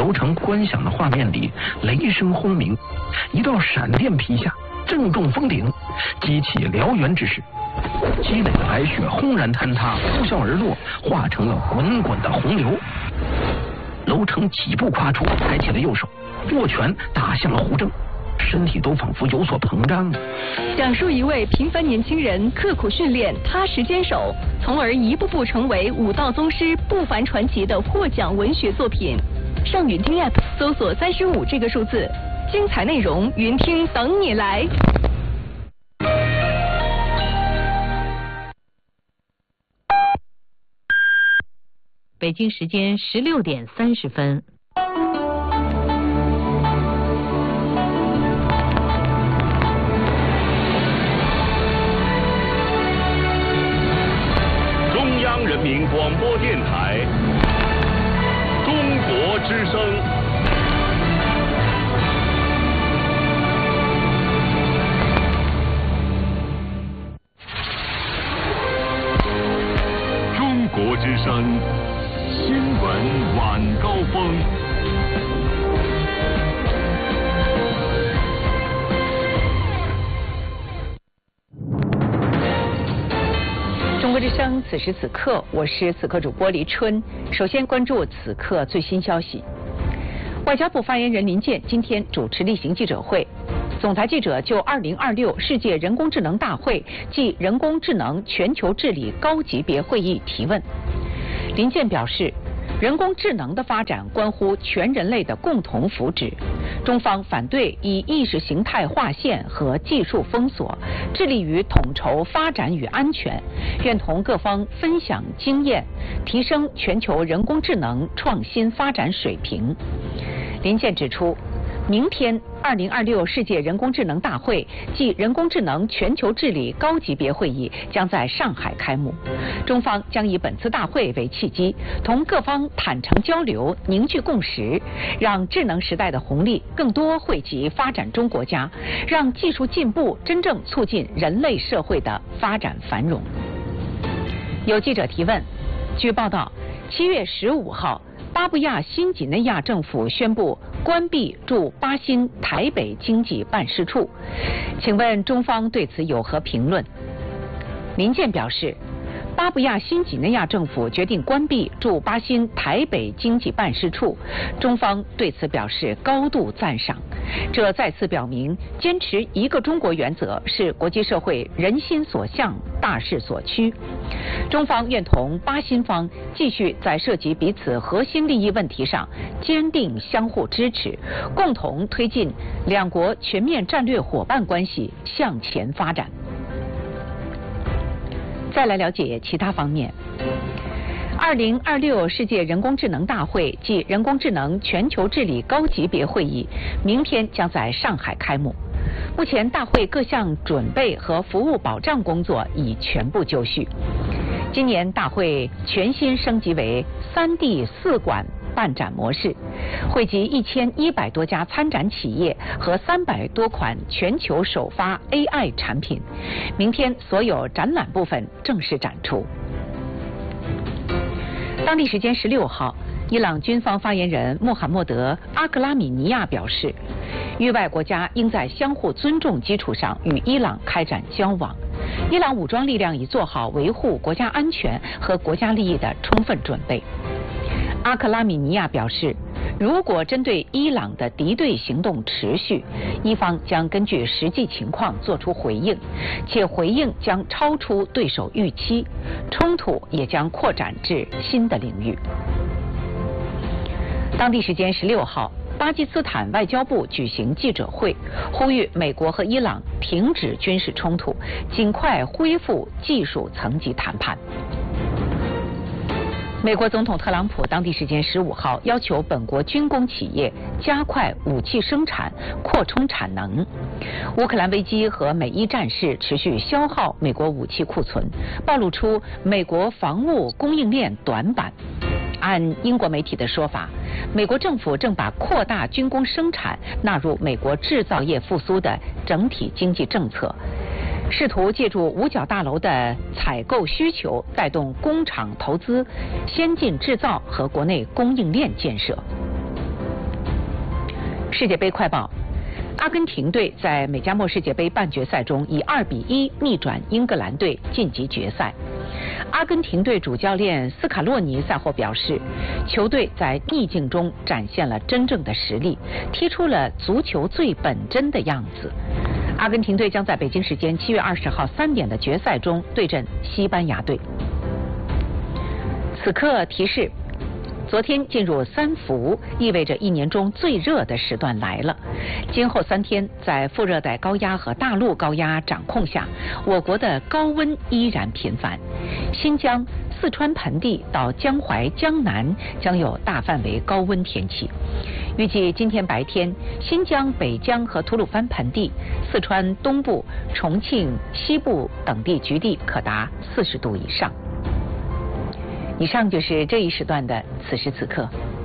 楼层观想的画面里，雷声轰鸣，一道闪电劈下，正中峰顶，激起燎原之势。积累的白雪轰然坍塌，呼啸而落，化成了滚滚的洪流。楼层几步跨出，抬起了右手，握拳打向了胡正，身体都仿佛有所膨胀。 讲述一位平凡年轻人刻苦训练、踏实坚守，从而一步步成为武道宗师不凡传奇的获奖文学作品。上云听 App 搜索35这个数字，精彩内容云听等你来。 北京时间16点30分。 中央人民广播电台中国之声。中国之声。新闻晚高峰。 中国之声，此时此刻，我是此刻主播黎春。首先关注此刻最新消息。外交部发言人林健今天主持例行记者会，总台记者就2026世界人工智能大会暨人工智能全球治理高级别会议提问。林健表示，人工智能的发展关乎全人类的共同福祉，中方反对以意识形态划线和技术封锁，致力于统筹发展与安全，愿同各方分享经验，提升全球人工智能创新发展水平。林健指出，明天2026世界人工智能大会暨人工智能全球治理高级别会议将在上海开幕，中方将以本次大会为契机，同各方坦诚交流，凝聚共识，让智能时代的红利更多惠及发展中国家，让技术进步真正促进人类社会的发展繁荣。有记者提问，据报道，7月15号。巴布亚新几内亚政府宣布关闭驻巴新台北经济办事处，请问中方对此有何评论？林健表示，巴布亚新几内亚政府决定关闭驻巴新台北经济办事处，中方对此表示高度赞赏。这再次表明，坚持一个中国原则是国际社会人心所向、大势所趋。中方愿同巴新方继续在涉及彼此核心利益问题上坚定相互支持，共同推进两国全面战略伙伴关系向前发展。再来了解其他方面。2026世界人工智能大会暨人工智能全球治理高级别会议明天将在上海开幕。目前大会各项准备和服务保障工作已全部就绪。今年大会全新升级为3D 4馆办展模式，汇集1100多家参展企业和300多款全球首发 AI 产品。明天所有展览部分正式展出。当地时间16号，伊朗军方发言人穆罕默德·阿克拉米尼亚表示，域外国家应在相互尊重基础上与伊朗开展交往。伊朗武装力量已做好维护国家安全和国家利益的充分准备。阿克拉米尼亚表示，如果针对伊朗的敌对行动持续，伊方将根据实际情况作出回应，且回应将超出对手预期，冲突也将扩展至新的领域。当地时间16号，巴基斯坦外交部举行记者会，呼吁美国和伊朗停止军事冲突，尽快恢复技术层级谈判。美国总统特朗普当地时间15号要求本国军工企业加快武器生产，扩充产能。乌克兰危机和美伊战事持续消耗美国武器库存，暴露出美国防务供应链短板。按英国媒体的说法，美国政府正把扩大军工生产纳入美国制造业复苏的整体经济政策，试图借助五角大楼的采购需求带动工厂投资、先进制造和国内供应链建设。 世界杯快报：阿根廷队在美加墨世界杯半决赛中以2-1逆转英格兰队晋级决赛。阿根廷队主教练斯卡洛尼赛后表示，球队在逆境中展现了真正的实力，踢出了足球最本真的样子。阿根廷队将在北京时间7月20号3点的决赛中对阵西班牙队。此刻提示：昨天进入3伏，意味着1年中最热的时段来了。今后3天，在副热带高压和大陆高压掌控下，我国的高温依然频繁。新疆、四川盆地到江淮、江南将有大范围高温天气。预计今天白天，新疆、北疆和吐鲁番盆地、四川东部、重庆西部等地局地可达40度以上。以上就是这一时段的此时此刻。